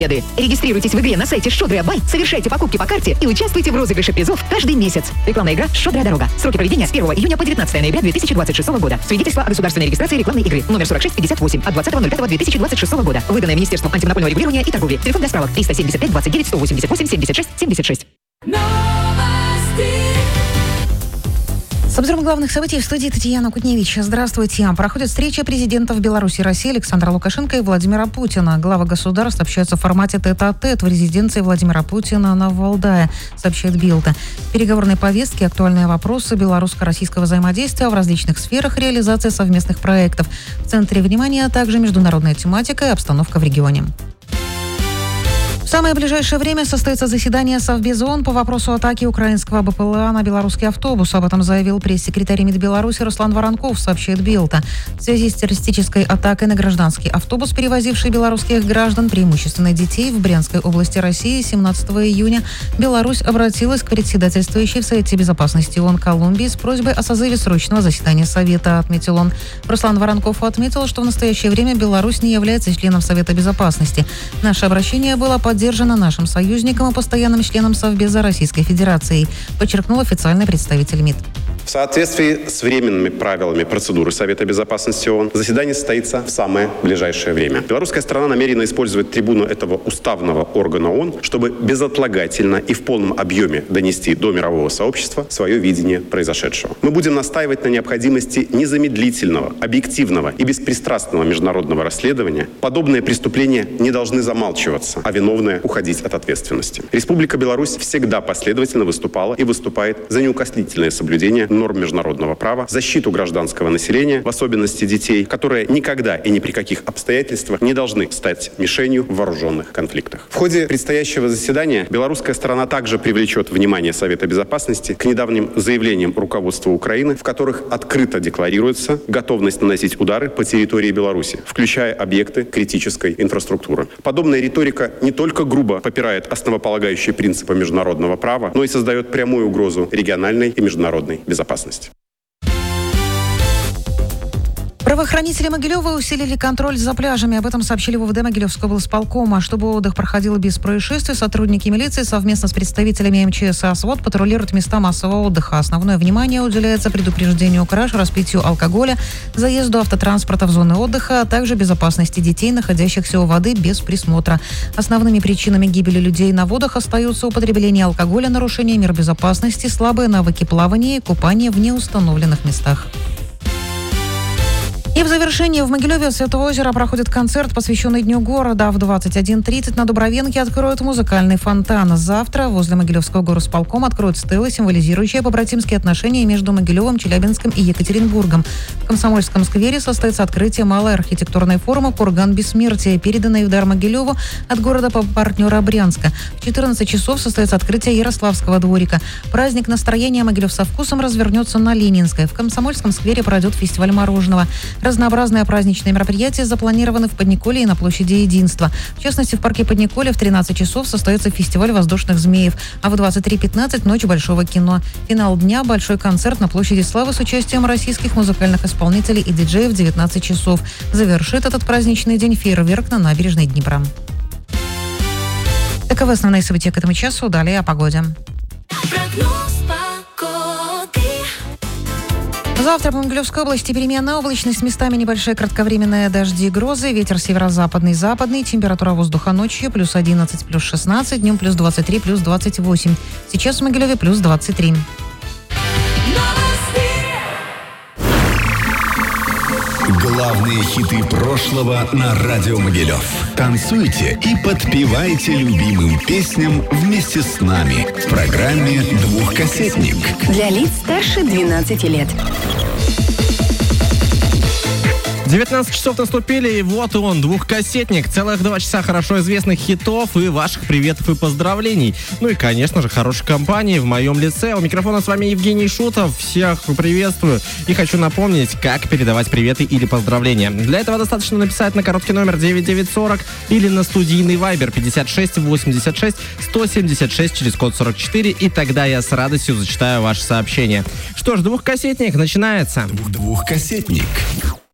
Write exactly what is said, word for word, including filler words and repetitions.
Регистрируйтесь в игре на сайте Щедрая Бай, совершайте покупки по карте и участвуйте в розыгрыше призов каждый месяц. Рекламная игра «Щедрая дорога». Сроки проведения с первого июня по девятнадцатое ноября две тысячи двадцать шестого года. Свидетельство о государственной регистрации рекламной игры. Номер сорок шесть пятьдесят восемь от двадцатого ноль пятого две тысячи двадцать шестого года. Выданное Министерством антимонопольного регулирования и торговли. Телефон для справок триста семьдесят пять двадцать девять сто восемьдесят восемь семьдесят шесть семьдесят шесть. С обзором главных событий в студии Татьяна Кутневич. Здравствуйте. Проходит встреча президентов Беларуси и России Александра Лукашенко и Владимира Путина. Главы государств общаются в формате тет-а-тет в резиденции Владимира Путина на Валдае, сообщает Билд. В переговорной повестке актуальные вопросы белорусско-российского взаимодействия в различных сферах реализации совместных проектов. В центре внимания также международная тематика и обстановка в регионе. В самое ближайшее время состоится заседание Совбеза ООН по вопросу атаки украинского БПЛА на белорусский автобус. Об этом заявил пресс-секретарь МИД Беларуси Руслан Воронков, сообщает Билд. В связи с террористической атакой на гражданский автобус, перевозивший белорусских граждан, преимущественно детей, в Брянской области России семнадцатого июня Беларусь обратилась к председательствующей в Совете Безопасности ООН Колумбии с просьбой о созыве срочного заседания Совета, отметил он. Руслан Воронков отметил, что в настоящее время Беларусь не является членом Совета Безопасности. Наше обращение было под поддержана нашим союзником и постоянным членом Совбеза Российской Федерации, подчеркнул официальный представитель МИД. В соответствии с временными правилами процедуры Совета Безопасности ООН заседание состоится в самое ближайшее время. Белорусская сторона намерена использовать трибуну этого уставного органа ООН, чтобы безотлагательно и в полном объеме донести до мирового сообщества свое видение произошедшего. Мы будем настаивать на необходимости незамедлительного, объективного и беспристрастного международного расследования. Подобные преступления не должны замалчиваться, а виновные уходить от ответственности. Республика Беларусь всегда последовательно выступала и выступает за неукоснительное соблюдение норм международного права, защиту гражданского населения, в особенности детей, которые никогда и ни при каких обстоятельствах не должны стать мишенью в вооруженных конфликтах. В ходе предстоящего заседания белорусская сторона также привлечет внимание Совета Безопасности к недавним заявлениям руководства Украины, в которых открыто декларируется готовность наносить удары по территории Беларуси, включая объекты критической инфраструктуры. Подобная риторика не только грубо попирает основополагающие принципы международного права, но и создает прямую угрозу региональной и международной безопасности. Правоохранители Могилева усилили контроль за пляжами. Об этом сообщили в УВД Могилевского облсполкома. Чтобы отдых проходил без происшествий, сотрудники милиции совместно с представителями МЧС и ОСВОД патрулируют места массового отдыха. Основное внимание уделяется предупреждению краж, распитию алкоголя, заезду автотранспорта в зоны отдыха, а также безопасности детей, находящихся у воды без присмотра. Основными причинами гибели людей на водах остаются употребление алкоголя, нарушение мер безопасности, слабые навыки плавания и купания в неустановленных местах. И в завершение в Могилеве от Святого озера проходит концерт, посвященный Дню города. В двадцать один тридцать на Дубровенке откроют музыкальный фонтан. Завтра возле Могилевского горосполкома откроют стелы, символизирующие побратимские отношения между Могилевым, Челябинском и Екатеринбургом. В Комсомольском сквере состоится открытие малой архитектурной формы «Курган бессмертия», переданной в дар Могилеву от города-партнера Брянска. В четырнадцать часов состоится открытие Ярославского дворика. Праздник настроения «Могилев со вкусом» развернется на Ленинской. В Комсомольском сквере пройдет фестиваль мороженого. Разнообразные праздничные мероприятия запланированы в Подниколе и на площади Единства. В частности, в парке Подниколе в тринадцать часов состоится фестиваль воздушных змеев, а в двадцать три пятнадцать ночь большого кино. Финал дня – большой концерт на площади Славы с участием российских музыкальных исполнителей и диджеев в девятнадцать часов. Завершит этот праздничный день фейерверк на набережной Днепра. Таковы основные события к этому часу. Далее о погоде. Завтра по Могилевской области переменная облачность, местами небольшие кратковременные дожди и грозы, ветер северо-западный, западный, температура воздуха ночью плюс одиннадцать, плюс шестнадцать, днем плюс двадцать три, плюс двадцать восемь. Сейчас в Могилеве плюс двадцать три. Главные хиты прошлого на радио Могилев. Танцуйте и подпевайте любимым песням вместе с нами в программе «Двухкассетник». Для лиц старше двенадцати лет. девятнадцать часов наступили, и вот он, двухкассетник. Целых два часа хорошо известных хитов и ваших приветов и поздравлений. Ну и, конечно же, хорошей компании в моем лице. У микрофона с вами Евгений Шутов. Всех приветствую. И хочу напомнить, как передавать приветы или поздравления. Для этого достаточно написать на короткий номер девять девять сорок или на студийный вайбер пятьдесят шесть восемьдесят шесть сто семьдесят шесть через код сорок четыре, и тогда я с радостью зачитаю ваше сообщение. Что ж, двухкассетник начинается. Двухкассетник.